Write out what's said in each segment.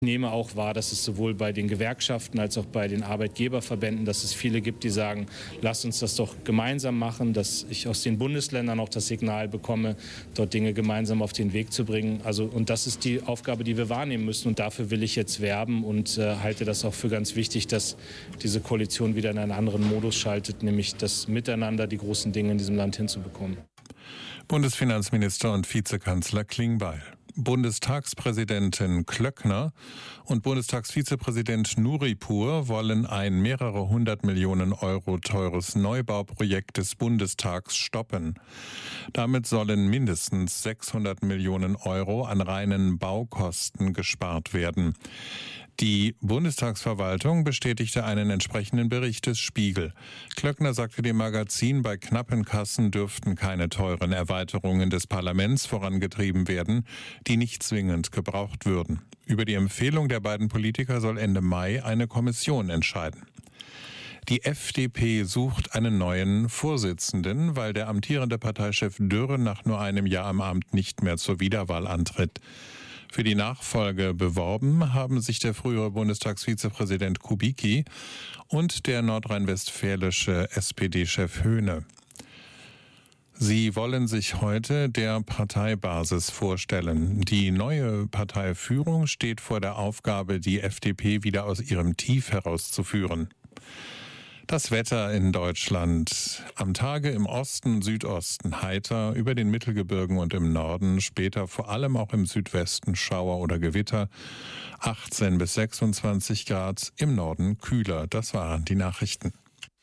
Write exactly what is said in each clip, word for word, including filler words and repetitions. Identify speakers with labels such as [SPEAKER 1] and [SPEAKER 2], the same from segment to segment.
[SPEAKER 1] Ich nehme auch wahr, dass es sowohl bei den Gewerkschaften als auch bei den Arbeitgeberverbänden, dass es viele gibt, die sagen, lasst uns das doch gemeinsam machen, dass ich aus den Bundesländern auch das Signal bekomme, dort Dinge gemeinsam auf den Weg zu bringen. Also, und das ist die Aufgabe, die wir wahrnehmen müssen, und dafür will ich jetzt werben und äh, halte das auch für ganz wichtig, dass diese Koalition wieder in einen anderen Modus schaltet, nämlich das Miteinander, die großen Dinge in diesem Land hinzubekommen.
[SPEAKER 2] Bundesfinanzminister und Vizekanzler Klingbeil. Bundestagspräsidentin Klöckner und Bundestagsvizepräsident Nuripur wollen ein mehrere hundert Millionen Euro teures Neubauprojekt des Bundestags stoppen. Damit sollen mindestens sechshundert Millionen Euro an reinen Baukosten gespart werden. Die Bundestagsverwaltung bestätigte einen entsprechenden Bericht des Spiegel. Klöckner sagte dem Magazin, bei knappen Kassen dürften keine teuren Erweiterungen des Parlaments vorangetrieben werden, die nicht zwingend gebraucht würden. Über die Empfehlung der beiden Politiker soll Ende Mai eine Kommission entscheiden. Die F D P sucht einen neuen Vorsitzenden, weil der amtierende Parteichef Dürr nach nur einem Jahr am Amt nicht mehr zur Wiederwahl antritt. Für die Nachfolge beworben haben sich der frühere Bundestagsvizepräsident Kubicki und der nordrhein-westfälische S P D-Chef Höhne. Sie wollen sich heute der Parteibasis vorstellen. Die neue Parteiführung steht vor der Aufgabe, die F D P wieder aus ihrem Tief herauszuführen. Das Wetter in Deutschland. Am Tage im Osten, Südosten heiter, über den Mittelgebirgen und im Norden, später vor allem auch im Südwesten Schauer oder Gewitter. achtzehn bis sechsundzwanzig Grad, im Norden kühler. Das waren die Nachrichten.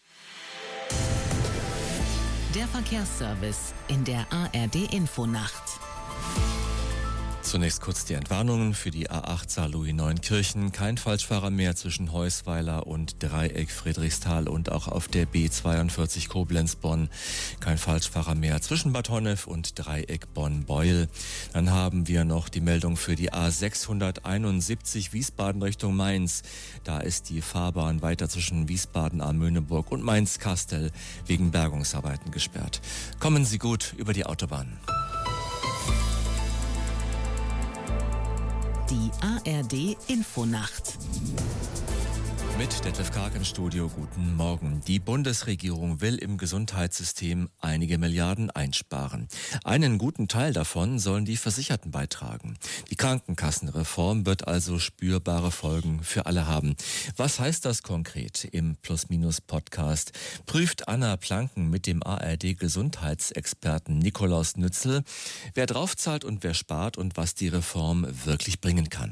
[SPEAKER 3] Der Verkehrsservice in der A R D-Infonacht.
[SPEAKER 4] Zunächst kurz die Entwarnungen für die A acht Saarlouis-Neunkirchen. Kein Falschfahrer mehr zwischen Heusweiler und Dreieck Friedrichsthal und auch auf der B zweiundvierzig Koblenz-Bonn. Kein Falschfahrer mehr zwischen Bad Honnef und Dreieck Bonn-Beuel. Dann haben wir noch die Meldung für die A sechshunderteinundsiebzig Wiesbaden Richtung Mainz. Da ist die Fahrbahn weiter zwischen Wiesbaden am Möhneburg und Mainz-Kastel wegen Bergungsarbeiten gesperrt. Kommen Sie gut über die Autobahn.
[SPEAKER 3] Die A R D-Infonacht.
[SPEAKER 4] Mit Detlef Karg im Studio, guten Morgen. Die Bundesregierung will im Gesundheitssystem einige Milliarden einsparen. Einen guten Teil davon sollen die Versicherten beitragen. Die Krankenkassenreform wird also spürbare Folgen für alle haben. Was heißt das konkret? Im Plus-Minus-Podcast prüft Anna Planken mit dem A R D-Gesundheitsexperten Nikolaus Nützel, wer draufzahlt und wer spart und was die Reform wirklich bringen kann.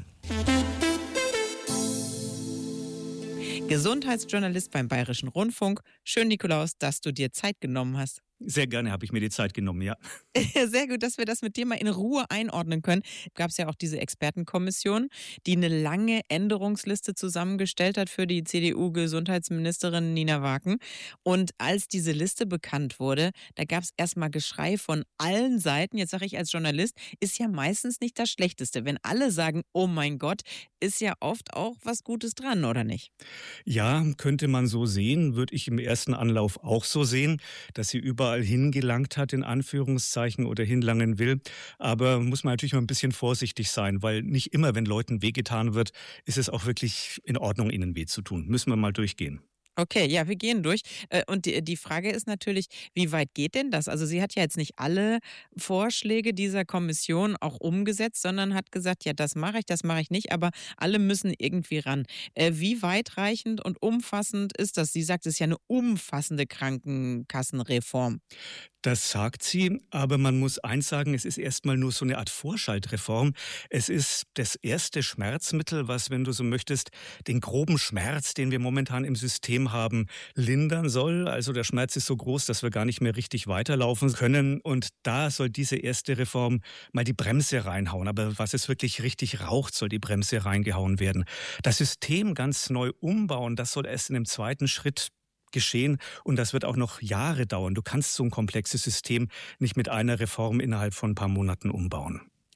[SPEAKER 5] Gesundheitsjournalist beim Bayerischen Rundfunk. Schön, Nikolaus, dass du dir Zeit genommen hast.
[SPEAKER 6] Sehr gerne habe ich mir die Zeit genommen, ja.
[SPEAKER 5] Sehr gut, dass wir das mit dir mal in Ruhe einordnen können. Gab es ja auch diese Expertenkommission, die eine lange Änderungsliste zusammengestellt hat für die C D U-Gesundheitsministerin Nina Waken. Und als diese Liste bekannt wurde, da gab es erstmal Geschrei von allen Seiten. Jetzt sage ich als Journalist, ist ja meistens nicht das Schlechteste. Wenn alle sagen, oh mein Gott, ist ja oft auch was Gutes dran, oder nicht?
[SPEAKER 6] Ja, könnte man so sehen, würde ich im ersten Anlauf auch so sehen, dass sie überall hingelangt hat, in Anführungszeichen, oder hinlangen will. Aber muss man natürlich mal ein bisschen vorsichtig sein, weil nicht immer, wenn Leuten wehgetan wird, ist es auch wirklich in Ordnung, ihnen weh zu tun. Müssen wir mal durchgehen.
[SPEAKER 5] Okay, ja, wir gehen durch. Und die, die Frage ist natürlich, wie weit geht denn das? Also sie hat ja jetzt nicht alle Vorschläge dieser Kommission auch umgesetzt, sondern hat gesagt, ja, das mache ich, das mache ich nicht, aber alle müssen irgendwie ran. Wie weitreichend und umfassend ist das? Sie sagt, es ist ja eine umfassende Krankenkassenreform.
[SPEAKER 6] Das sagt sie, aber man muss eins sagen, es ist erstmal nur so eine Art Vorschaltreform. Es ist das erste Schmerzmittel, was, wenn du so möchtest, den groben Schmerz, den wir momentan im System haben, lindern soll. Also der Schmerz ist so groß, dass wir gar nicht mehr richtig weiterlaufen können. Und da soll diese erste Reform mal die Bremse reinhauen. Aber was es wirklich richtig raucht, soll die Bremse reingehauen werden. Das System ganz neu umbauen, das soll erst in einem zweiten Schritt geschehen und das wird auch noch Jahre dauern. Du kannst so ein komplexes System nicht mit einer Reform innerhalb von ein paar Monaten umbauen.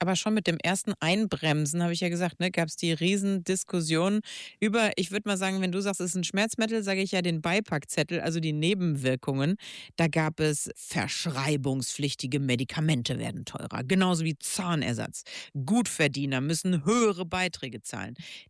[SPEAKER 5] Aber schon mit dem ersten Einbremsen, habe ich ja gesagt, ne, gab es die Riesendiskussion über, ich würde mal sagen, wenn du sagst, es ist ein Schmerzmittel, sage ich ja den Beipackzettel, also die Nebenwirkungen. Da gab es verschreibungspflichtige Medikamente werden teurer, genauso wie Zahnersatz. Gutverdiener müssen höhere Beiträge zahlen.